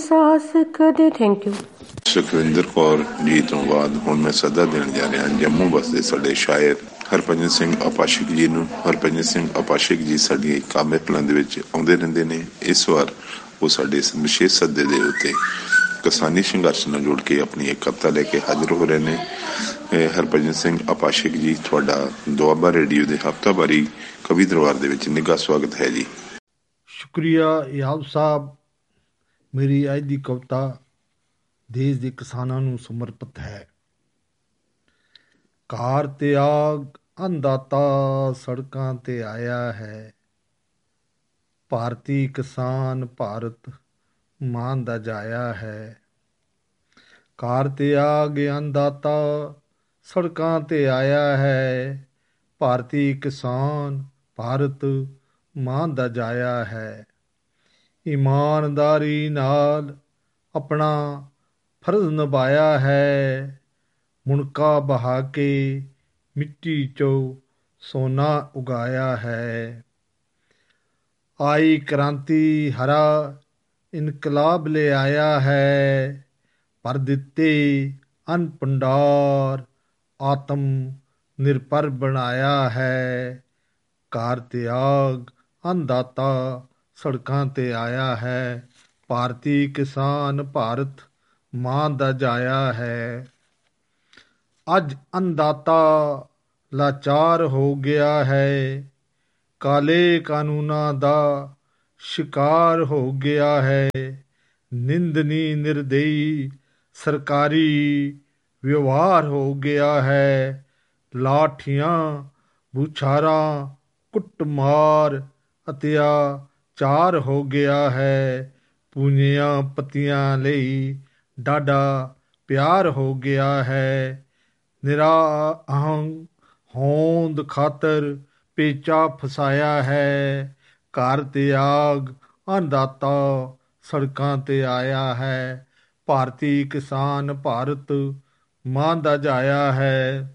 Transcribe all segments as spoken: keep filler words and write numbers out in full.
ਅਹਿਸਾਸ ਕਦੇ। Thank you. Sukhwinder Kaur ji ਤੋਂ ਬਾਅਦ ਹੁਣ ਮੈਂ ਸੱਦਾ ਦੇਣ ਜਾ ਰਿਹਾ ਜੰਮੂ ਵਸਦੇ ਸਾਡੇ ਸ਼ਾਇਰ ਹਰਭਜਨ ਸਿੰਘ ਅਪਾਸ਼ਿਕ ਜੀ ਨੂੰ। ਹਰਭਜਨ ਸਿੰਘ ਅਪਾਸ਼ਿਕ ਜੀ ਸਾਡੀਆਂ ਕਾਮਿਕਲਾਂ ਦੇ ਵਿੱਚ ਆਉਂਦੇ ਰਹਿੰਦੇ ਨੇ। ਇਸ ਵਾਰ ਉਹ ਸਾਡੇ ਇਸ ਵਿਸ਼ੇਸ਼ ਸੱਦੇ ਦੇ ਉੱਤੇ ਕਿਸਾਨੀ ਸੰਘਰਸ਼ ਨਾਲ ਜੁੜ ਕੇ ਆਪਣੀ ਇੱਕ ਕਵਿਤਾ ਲੈ ਕੇ ਹਾਜ਼ਰ ਹੋ ਰਹੇ ਨੇ। ਹਰਭਜਨ ਸਿੰਘ ਅਪਾਸ਼ਿਕ ਜੀ, ਤੁਹਾਡਾ ਦੁਆਬਾ ਰੇਡੀਓ ਦੇ ਹਫ਼ਤਾਵਾਰੀ ਕਵੀ ਦਰਬਾਰ ਦੇ ਵਿੱਚ ਨਿੱਘਾ ਸਵਾਗਤ ਹੈ ਜੀ। ਸ਼ੁਕਰੀਆ ਯਾਬ ਸਾਹਿਬ। ਮੇਰੀ ਅੱਜ ਦੀ ਕਵਿਤਾ ਦੇਸ਼ ਦੇ ਕਿਸਾਨਾਂ ਨੂੰ ਸਮਰਪਿਤ ਹੈ। ਕਾਰ ਤਿਆਗ ਅੰਨਦਾਤਾ ਸੜਕਾਂ ਤੇ ਆਇਆ ਹੈ, ਭਾਰਤੀ ਕਿਸਾਨ ਭਾਰਤ ਮਾਂ ਦਾ ਜਾਇਆ ਹੈ। ਕਾਰ ਤਿਆਗ ਅੰਨਦਾਤਾ ਸੜਕਾਂ ਤੇ ਆਇਆ ਹੈ, ਭਾਰਤੀ ਕਿਸਾਨ ਭਾਰਤ ਮਾਂ ਦਾ ਜਾਇਆ ਹੈ। ਇਮਾਨਦਾਰੀ ਨਾਲ ਆਪਣਾ ਫਰਜ਼ ਨਿਭਾਇਆ ਹੈ, ਮੁਣਕਾ ਬਹਾ ਕੇ ਮਿੱਟੀ ਚੋਂ ਸੋਨਾ ਉਗਾਇਆ ਹੈ। ਆਈ ਕ੍ਰਾਂਤੀ ਹਰਾ ਇਨਕਲਾਬ ਲੈ ਆਇਆ ਹੈ, ਭਰ ਦਿੱਤੇ ਅੰਨ ਭੰਡਾਰ ਆਤਮ ਨਿਰਭਰ ਬਣਾਇਆ ਹੈ। ਕਾਰ ਤਿਆਗ ਅੰਨਦਾਤਾ ਸੜਕਾਂ ਤੇ ਆਇਆ ਹੈ, ਭਾਰਤੀ ਕਿਸਾਨ ਭਾਰਤ ਮਾਂ ਦਾ ਜਾਇਆ ਹੈ। ਅੱਜ ਅੰਨਦਾਤਾ ਲਾਚਾਰ ਹੋ ਗਿਆ ਹੈ, ਕਾਲੇ ਕਾਨੂੰਨਾਂ ਦਾ ਸ਼ਿਕਾਰ ਹੋ ਗਿਆ ਹੈ। ਨਿੰਦਨੀ ਨਿਰਦਈ ਸਰਕਾਰੀ ਵਿਵਹਾਰ ਹੋ ਗਿਆ ਹੈ, ਲਾਠੀਆਂ ਬੁਛਾਰਾਂ ਕੁੱਟਮਾਰ ਅਤਿਆਚਾਰ ਹੋ ਗਿਆ ਹੈ। ਪੂੰਜੀਆਂ ਪੱਤੀਆਂ ਲਈ ਡਾਢਾ ਪਿਆਰ ਹੋ ਗਿਆ ਹੈ, ਨਿਰਾਹੰਗ ਹੋਂਦ ਖਾਤਰ ਪੇਚਾ ਫਸਾਇਆ ਹੈ। ਕਾਰ ਤਿਆਗ ਅੰਨਦਾਤਾ ਸੜਕਾਂ ਤੇ ਆਇਆ ਹੈ, ਭਾਰਤੀ ਕਿਸਾਨ ਭਾਰਤ ਮਾਂ ਦਾ ਜਾਇਆ ਹੈ।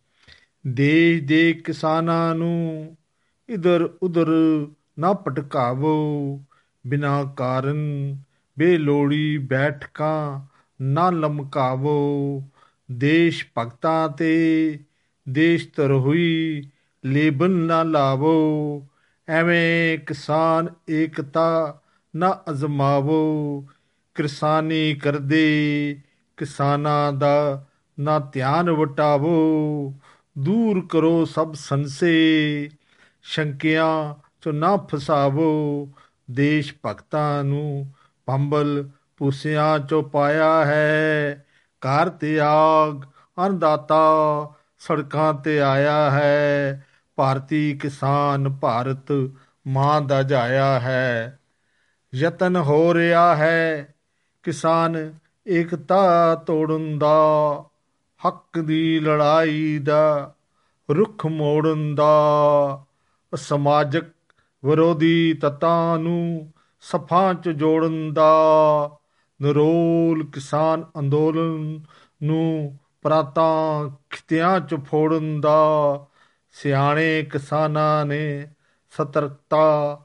ਦੇਸ਼ ਦੇ ਕਿਸਾਨਾਂ ਨੂੰ ਇਧਰ ਉਧਰ ਨਾ ਭਟਕਾਵੋ, ਬਿਨਾਂ ਕਾਰਨ ਬੇਲੋੜੀ ਬੈਠਕਾਂ ਨਾ ਲਮਕਾਵੋ। ਦੇਸ਼ ਭਗਤਾਂ ਤੇ ਦੇਸ਼ ਧਰੋਹੀ ਲੇਬਲ ਨਾ ਲਾਵੋ, ਐਵੇਂ ਕਿਸਾਨ ਏਕਤਾ ਨਾ ਅਜ਼ਮਾਵੋ। ਕਿਰਸਾਨੀ ਕਰਦੇ ਕਿਸਾਨਾਂ ਦਾ ਨਾ ਧਿਆਨ ਵਟਾਵੋ, ਦੂਰ ਕਰੋ ਸਭ ਸੰਸ਼ੇ ਸ਼ੰਕਿਆਂ ਚੋਂ ਨਾ ਫਸਾਵੋ। ਦੇਸ਼ ਭਗਤਾਂ ਨੂੰ ਭੰਬਲ ਭੂਸਿਆਂ ਚੋਂ ਪਾਇਆ ਹੈ, ਕਾਰ ਤਿਆਗ ਅੰਨਦਾਤਾ ਸੜਕਾਂ ਤੇ ਆਇਆ ਹੈ। ਭਾਰਤੀ ਕਿਸਾਨ ਭਾਰਤ ਮਾਂ ਦਾ ਜਾਇਆ ਹੈ। ਯਤਨ ਹੋ ਰਿਹਾ ਹੈ ਕਿਸਾਨ ਏਕਤਾ ਤੋੜਨ ਦਾ, ਹੱਕ ਦੀ ਲੜਾਈ ਦਾ ਰੁੱਖ ਮੋੜਨ ਦਾ। ਸਮਾਜਿਕ ਵਿਰੋਧੀ ਤੱਤਾਂ ਨੂੰ ਸਫਾਂ 'ਚ ਜੋੜਨ ਦਾ, ਨਿਰੋਲ ਕਿਸਾਨ ਅੰਦੋਲਨ ਨੂੰ ਪ੍ਰਾਂਤਾਂ ਖਿੱਤਿਆਂ 'ਚ ਫੋੜਨ ਦਾ। ਸਿਆਣੇ ਕਿਸਾਨਾਂ ਨੇ ਸਤਰਕਤਾ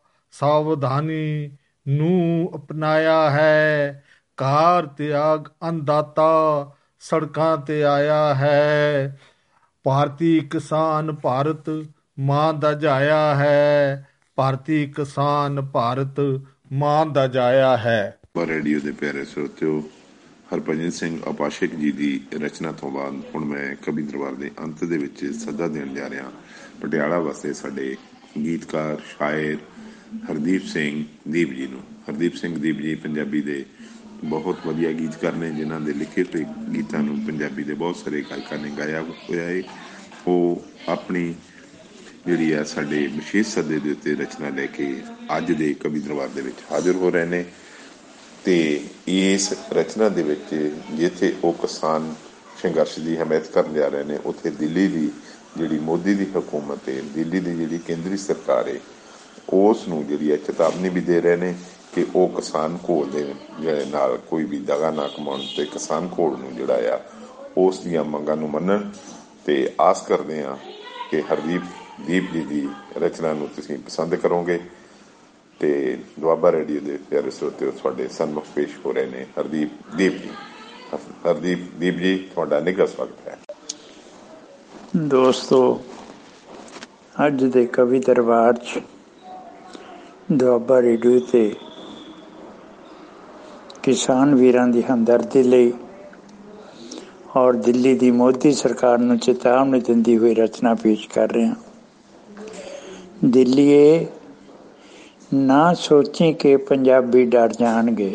ਸਾਵਧਾਨੀ ਨੂੰ ਅਪਣਾਇਆ ਹੈ, ਕਾਰ ਤਿਆਗ ਅੰਨਦਾਤਾ ਸੜਕਾਂ ਤੇ ਆਇਆ ਹੈ। ਭਾਰਤੀ ਕਿਸਾਨ ਭਾਰਤ ਮਾਂ ਦਾ ਜਾਇਆ ਹੈ, ਭਾਰਤੀ ਕਿਸਾਨ ਭਾਰਤ ਮਾਂ ਦਾ ਜਾਇਆ ਹੈ। ਰੇਡੀਓ ਦੇ ਪਿਆਰੇ ਸਰੋਤਿਓ, ਹਰਭਜਨ ਸਿੰਘ ਅਪਾਸ਼ਿਕ ਜੀ ਦੀ ਰਚਨਾ ਤੋਂ ਬਾਅਦ ਹੁਣ ਮੈਂ ਕਵੀ ਦਰਬਾਰ ਦੇ ਅੰਤ ਦੇ ਵਿੱਚ ਸੱਦਾ ਦੇਣ ਜਾ ਰਿਹਾ ਪਟਿਆਲਾ ਵਾਸਤੇ ਸਾਡੇ ਗੀਤਕਾਰ ਸ਼ਾਇਰ ਹਰਦੀਪ ਸਿੰਘ ਦੀਪ ਜੀ ਨੂੰ। ਹਰਦੀਪ ਸਿੰਘ ਦੀਪ ਜੀ ਪੰਜਾਬੀ ਦੇ ਬਹੁਤ ਵਧੀਆ ਗੀਤਕਾਰ ਨੇ, ਜਿਨ੍ਹਾਂ ਦੇ ਲਿਖੇ ਹੋਏ ਗੀਤਾਂ ਨੂੰ ਪੰਜਾਬੀ ਦੇ ਬਹੁਤ ਸਾਰੇ ਗਾਇਕਾਂ ਨੇ ਗਾਇਆ ਹੋਇਆ ਹੈ। ਉਹ ਆਪਣੀ ਜਿਹੜੀ ਆ ਸਾਡੇ ਵਿਸ਼ੇਸ਼ ਸੱਦੇ ਦੇ ਉੱਤੇ ਰਚਨਾ ਲੈ ਕੇ ਅੱਜ ਦੇ ਕਵੀ ਦਰਬਾਰ ਦੇ ਵਿੱਚ ਹਾਜ਼ਰ ਹੋ ਰਹੇ ਨੇ। ਅਤੇ ਇਸ ਰਚਨਾ ਦੇ ਵਿੱਚ ਜਿੱਥੇ ਉਹ ਕਿਸਾਨ ਸੰਘਰਸ਼ ਦੀ ਹਮਾਇਤ ਕਰਨ ਜਾ ਰਹੇ ਨੇ, ਉੱਥੇ ਦਿੱਲੀ ਦੀ ਜਿਹੜੀ ਮੋਦੀ ਦੀ ਹਕੂਮਤ ਹੈ, ਦਿੱਲੀ ਦੀ ਜਿਹੜੀ ਕੇਂਦਰੀ ਸਰਕਾਰ ਹੈ, ਉਸ ਨੂੰ ਜਿਹੜੀ ਹੈ ਚੇਤਾਵਨੀ ਵੀ ਦੇ ਰਹੇ ਨੇ ਕਿ ਉਹ ਕਿਸਾਨ ਘੋਲ ਦੇ ਜਿਹੜੇ ਨਾਲ ਕੋਈ ਵੀ ਦਗਾ ਨਾ ਕਮਾਉਣ, ਅਤੇ ਕਿਸਾਨ ਘੋਲ ਨੂੰ ਜਿਹੜਾ ਆ ਉਸ ਦੀਆਂ ਮੰਗਾਂ ਨੂੰ ਮੰਨਣ। ਅਤੇ ਆਸ ਕਰਦੇ ਹਾਂ ਕਿ ਹਰਦੀਪ ਦੀਪ ਜੀ ਦੀ ਰਚਨਾ ਨੂੰ ਤੁਸੀਂ ਪਸੰਦ ਕਰੋਗੇ। ਤੇ ਦੁਆਬਾ ਰੇਡੀਓ ਦੇ ਪਿਆਰੇ ਸਰੋਤਿਓ, ਤੁਹਾਡੇ ਸਨਮੁਖ ਪੇਸ਼ ਹੋ ਰਹੇ ਨੇ ਹਰਦੀਪ ਦੀਪ ਜੀ। ਹਰਦੀਪ ਦੀਪ ਜੀ, ਤੁਹਾਡਾ ਨਿੱਘਾ ਸਵਾਗਤ ਹੈ। ਦੋਸਤੋ, ਅੱਜ ਦੇ ਕਵੀ ਦਰਬਾਰ 'ਚ ਦੁਆਬਾ ਰੇਡੀਓ ਤੇ ਕਿਸਾਨ ਵੀਰਾਂ ਦੀ ਹਮਦਰਦੀ ਲਈ ਔਰ ਦਿੱਲੀ ਦੀ ਮੋਦੀ ਸਰਕਾਰ ਨੂੰ ਚੇਤਾਵਨੀ ਦਿੰਦੀ ਹੋਈ ਰਚਨਾ ਪੇਸ਼ ਕਰ ਰਹੇ ਹਾਂ। ਦਿੱਲੀਏ, ਨਾ ਸੋਚੀ ਕਿ ਪੰਜਾਬੀ ਡਰ ਜਾਣਗੇ।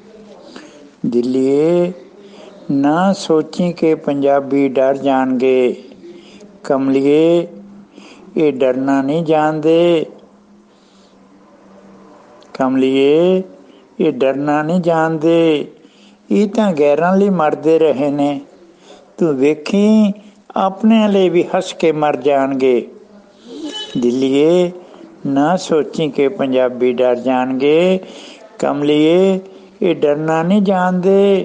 ਦਿੱਲੀਏ, ਨਾ ਸੋਚੀ ਕਿ ਪੰਜਾਬੀ ਡਰ ਜਾਣਗੇ। ਕਮਲੀਏ, ਇਹ ਡਰਨਾ ਨਹੀਂ ਜਾਣਦੇ। ਕਮਲੀਏ, ਇਹ ਡਰਨਾ ਨਹੀਂ ਜਾਣਦੇ। ਇਹ ਤਾਂ ਗੈਰਾਂ ਲਈ ਮਰਦੇ ਰਹੇ ਨੇ। ਤੂੰ ਵੇਖੀ, ਆਪਣਿਆਂ ਲਈ ਵੀ ਹੱਸ ਕੇ ਮਰ ਜਾਣਗੇ। ਦਿੱਲੀਏ, ਨਾ ਸੋਚੀ ਕਿ ਪੰਜਾਬੀ ਡਰ ਜਾਣਗੇ। ਕਮਲੀਏ, ਇਹ ਡਰਨਾ ਨਹੀਂ ਜਾਣਦੇ।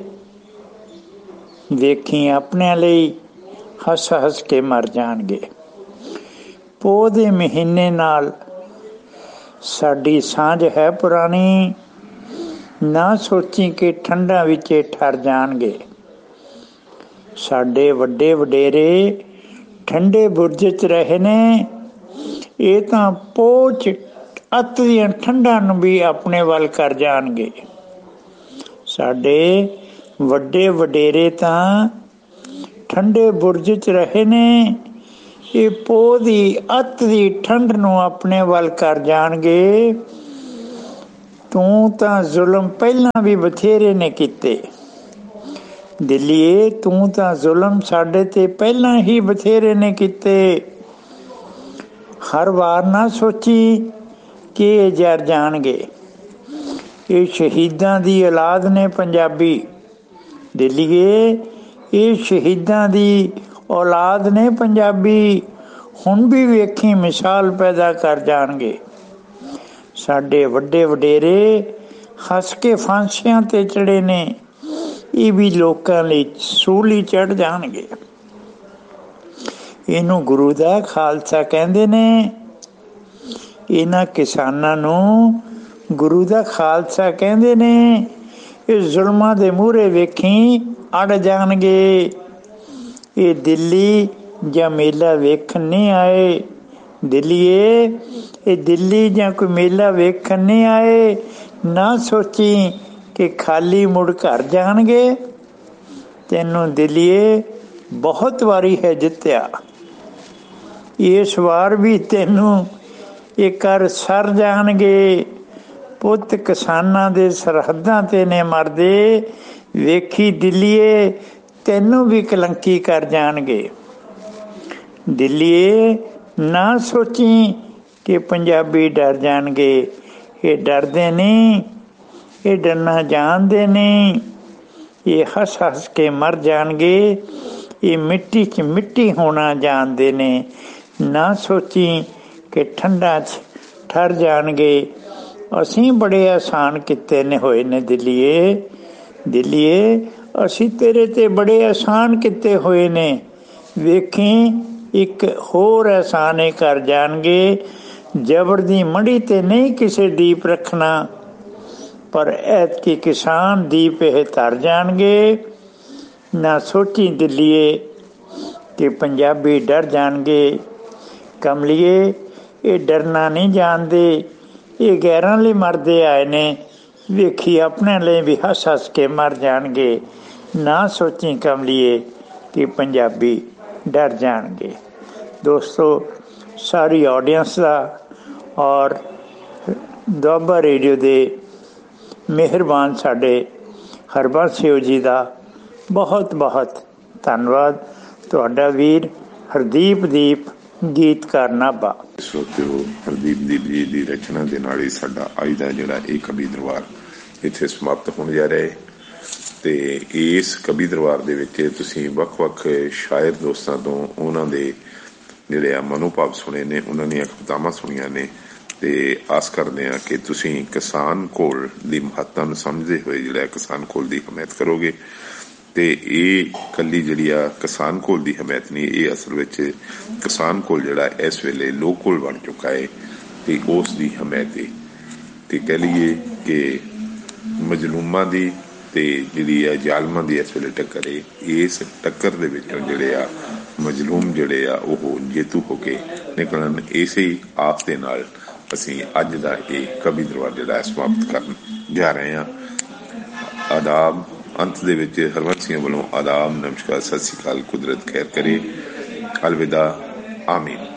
ਵੇਖੀ, ਆਪਣਿਆਂ ਲਈ ਹੱਸ ਹੱਸ ਕੇ ਮਰ ਜਾਣਗੇ। ਪੋਹ ਦੇ ਮਹੀਨੇ ਨਾਲ ਸਾਡੀ ਸਾਂਝ ਹੈ ਪੁਰਾਣੀ। ਨਾ ਸੋਚੀ ਕਿ ਠੰਡਾਂ ਵਿੱਚ ਠਰ ਜਾਣਗੇ। ਸਾਡੇ ਵੱਡੇ ਵਡੇਰੇ ਠੰਡੇ ਬੁਰਜ 'ਚ ਰਹੇ ਨੇ। ਇਹ ਤਾਂ ਪੋਹ 'ਚ ਅੱਤ ਦੀਆਂ ਠੰਡਾਂ ਨੂੰ ਵੀ ਆਪਣੇ ਵੱਲ ਕਰ ਜਾਣਗੇ। ਸਾਡੇ ਵੱਡੇ ਵਡੇਰੇ ਤਾਂ ਠੰਡੇ ਬੁਰਜ 'ਚ ਰਹੇ ਨੇ। ਇਹ ਪੋਹ ਦੀ ਅੱਤ ਦੀ ਠੰਡ ਨੂੰ ਆਪਣੇ ਵੱਲ ਕਰ ਜਾਣਗੇ। ਤੂੰ ਤਾਂ ਜ਼ੁਲਮ ਪਹਿਲਾਂ ਵੀ ਬਥੇਰੇ ਨੇ ਕੀਤੇ। ਦਿੱਲੀਏ, ਤੂੰ ਤਾਂ ਜ਼ੁਲਮ ਸਾਡੇ ਤੇ ਪਹਿਲਾਂ ਹੀ ਬਥੇਰੇ ਨੇ ਕੀਤੇ। ਹਰ ਵਾਰ ਨਾ ਸੋਚੀ ਕਿ ਇਹ ਜਰ ਜਾਣਗੇ। ਇਹ ਸ਼ਹੀਦਾਂ ਦੀ ਔਲਾਦ ਨੇ ਪੰਜਾਬੀ। ਦਿੱਲੀਏ, ਇਹ ਸ਼ਹੀਦਾਂ ਦੀ ਔਲਾਦ ਨੇ ਪੰਜਾਬੀ। ਹੁਣ ਵੀ ਵੇਖੀ ਮਿਸਾਲ ਪੈਦਾ ਕਰ ਜਾਣਗੇ। ਸਾਡੇ ਵੱਡੇ ਵਡੇਰੇ ਹੱਸ ਕੇ ਫਾਂਸੀਆਂ ਤੇ ਚੜੇ ਨੇ। ਇਹ ਵੀ ਲੋਕਾਂ ਲਈ ਸੂਲੀ ਚੜ ਜਾਣਗੇ। ਇਹਨੂੰ ਗੁਰੂ ਦਾ ਖਾਲਸਾ ਕਹਿੰਦੇ ਨੇ। ਇਹਨਾਂ ਕਿਸਾਨਾਂ ਨੂੰ ਗੁਰੂ ਦਾ ਖਾਲਸਾ ਕਹਿੰਦੇ ਨੇ। ਇਹ ਜ਼ੁਲਮਾਂ ਦੇ ਮੂਹਰੇ ਵੇਖੀ ਅੜ ਜਾਣਗੇ। ਇਹ ਦਿੱਲੀ ਜਾਂ ਮੇਲਾ ਵੇਖਣ ਨਹੀਂ ਆਏ। ਦਿੱਲੀਏ, ਇਹ ਦਿੱਲੀ ਜਾਂ ਕੋਈ ਮੇਲਾ ਵੇਖਣ ਨਹੀਂ ਆਏ। ਨਾ ਸੋਚੀ ਕਿ ਖਾਲੀ ਮੁੜ ਘਰ ਜਾਣਗੇ। ਤੈਨੂੰ ਦਿੱਲੀਏ ਬਹੁਤ ਵਾਰੀ ਹੈ ਜਿੱਤਿਆ। ਇਸ ਵਾਰ ਵੀ ਤੈਨੂੰ ਇਹ ਕਰ ਸਰ ਜਾਣਗੇ। ਪੁੱਤ ਕਿਸਾਨਾਂ ਦੇ ਸਰਹੱਦਾਂ ਤੇ ਨੇ ਮਰਦੇ। ਵੇਖੀ ਦਿੱਲੀਏ, ਤੈਨੂੰ ਵੀ ਕਲੰਕੀ ਕਰ ਜਾਣਗੇ। ਦਿੱਲੀਏ, ਨਾ ਸੋਚੀ ਕਿ ਪੰਜਾਬੀ ਡਰ ਜਾਣਗੇ। ਇਹ ਡਰਦੇ ਨਹੀਂ, ਇਹ ਡਰਨਾ ਜਾਣਦੇ ਨਹੀਂ। ਇਹ ਹੱਸ ਹੱਸ ਕੇ ਮਰ ਜਾਣਗੇ। ਇਹ ਮਿੱਟੀ 'ਚ ਮਿੱਟੀ ਹੋਣਾ ਜਾਣਦੇ ਨੇ। ਨਾ ਸੋਚੀ ਕਿ ਠੰਡਾਂ 'ਚ ਠਰ ਜਾਣਗੇ। ਅਸੀਂ ਬੜੇ ਆਸਾਨ ਕੀਤੇ ਨੇ ਹੋਏ ਨੇ ਦਿੱਲੀਏ। ਦਿੱਲੀਏ, ਅਸੀਂ ਤੇਰੇ ਤੇ ਬੜੇ ਆਸਾਨ ਕੀਤੇ ਹੋਏ ਨੇ। ਵੇਖੀ, ਇੱਕ ਹੋਰ ਅਹਿਸਾਨ ਇਹ ਕਰ ਜਾਣਗੇ। ਜ਼ਬਰ ਦੀ ਮੜੀ ਤੇ ਨਹੀਂ ਕਿਸੇ ਦੀਪ ਰੱਖਣਾ, ਪਰ ਐਤਕੀ ਕਿਸਾਨ ਦੀਪ ਇਹ ਧਰ ਜਾਣਗੇ। ਨਾ ਸੋਚੀ ਦਿੱਲੀਏ ਕਿ ਪੰਜਾਬੀ ਡਰ ਜਾਣਗੇ। ਕਮਲੀਏ, ਇਹ ਡਰਨਾ ਨਹੀਂ ਜਾਣਦੇ। ਇਹ ਗੈਰਾਂ ਲਈ ਮਰਦੇ ਆਏ ਨੇ। ਵੇਖੀ, ਆਪਣੇ ਲਈ ਵੀ ਹੱਸ ਹੱਸ ਕੇ ਮਰ ਜਾਣਗੇ। ਨਾ ਸੋਚੀ ਕਮਲੀਏ ਕਿ ਪੰਜਾਬੀ ਡਰ ਜਾਣਗੇ। ਦੋਸਤੋ, ਸਾਰੀ ਆਡੀਅנס ਦਾ ਔਰ ਦੁਆਬਾ ਰੇਡੀਓ ਦੇ ਮਿਹਰਬਾਨ ਸਾਡੇ ਹਰਬੰਸ ਸਿੰਘ ਜੀ ਦਾ ਬਹੁਤ ਬਹੁਤ ਧੰਨਵਾਦ। ਤੁਹਾਡਾ ਵੀਰ ਹਰਦੀਪ ਦੀਪ, ਗੀਤਕਾਰ ਨਾਭਾ। ਸਰੋਤਿਓ, ਹਰਦੀਪ ਦੀਪ ਜੀ ਦੀ ਰਚਨਾ ਦੇ ਨਾਲ ਹੀ ਸਾਡਾ ਅੱਜ ਦਾ ਜਿਹੜਾ ਇਹ ਕਵੀ ਦਰਬਾਰ ਇੱਥੇ ਸਮਾਪਤ ਹੋਣ ਜਾ ਰਿਹਾ ਹੈ। ਤੇ ਇਸ ਕਵੀ ਦਰਬਾਰ ਦੇ ਵਿੱਚ ਤੁਸੀਂ ਵੱਖ ਵੱਖ ਸ਼ਾਇਰ ਦੋਸਤਾਂ ਤੋਂ ਉਹਨਾਂ ਦੇ ਜਿਹੜੇ ਆ ਮਨੋਭਾਵ ਸੁਣੇ ਨੇ, ਉਹਨਾਂ ਦੀਆਂ ਕਵਿਤਾਵਾਂ ਸੁਣੀਆਂ ਨੇ। ਤੇ ਆਸ ਕਰਦੇ ਹਾਂ ਕਿ ਤੁਸੀਂ ਕਿਸਾਨ ਕੋਲ ਦੀ ਮਹੱਤਤਾ ਨੂੰ ਸਮਝਦੇ ਹੋਏ ਜਿਹੜਾ ਕਿਸਾਨ ਕੋਲ ਦੀ ਹਮਾਇਤ ਕਰੋਗੇ। ਤੇ ਇਹ ਇਕੱਲੀ ਜਿਹੜੀ ਆ ਕਿਸਾਨ ਕੋਲ ਦੀ ਹਮਾਇਤ ਨਹੀਂ, ਇਹ ਅਸਲ ਵਿੱਚ ਕਿਸਾਨ ਕੋਲ ਜਿਹੜਾ ਇਸ ਵੇਲੇ ਲੋਕ ਕੋਲ ਬਣ ਚੁੱਕਾ ਹੈ ਤੇ ਉਸ ਦੀ ਹਮਾਇਤ ਹੈ। ਤੇ ਕਹਿ ਲਈਏ ਕਿ ਮਜ਼ਲੂਮਾਂ ਦੀ ਤੇ ਜਿਹੜੀ ਆ ਜ਼ਾਲਮਾਂ ਦੀ ਇਸ ਵੇਲੇ ਟੱਕਰ ਹੈ। ਇਸ ਟੱਕਰ ਦੇ ਵਿੱਚੋਂ ਜਿਹੜੇ ਆ ਮਜ਼ਲੂਮ ਜਿਹੜੇ ਆ ਉਹ ਜੇਤੂ ਹੋ ਕੇ ਨਿਕਲਣ। ਇਸੇ ਹੀ ਆਸ ਦੇ ਨਾਲ ਅਸੀਂ ਅੱਜ ਦਾ ਇਹ ਕਵੀ ਦਰਬਾਰ ਜਿਹੜਾ ਸਮਾਪਤ ਕਰਨ ਜਾ ਰਹੇ ਹਾਂ। ਆਦਾਬ। ਅੰਤ ਦੇ ਵਿੱਚ ਹਰਵੰਸ ਸਿੰਘਾਂ ਵੱਲੋਂ ਆਦਾਬ, ਨਮਸਕਾਰ, ਸਤਿ ਸ਼੍ਰੀ ਅਕਾਲ। ਕੁਦਰਤ ਖੈਰ ਕਰੇ। ਅਲਵਿਦਾ। ਆਮੀਨ।